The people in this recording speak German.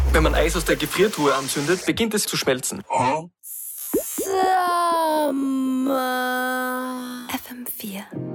Wenn man Eis aus der Gefriertruhe anzündet, beginnt es zu schmelzen. Sommer. FM4